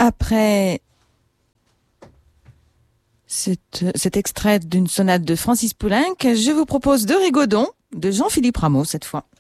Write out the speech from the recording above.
Après cet extrait d'une sonate de Francis Poulenc, je vous propose de Rigaudon, de Jean-Philippe Rameau cette fois.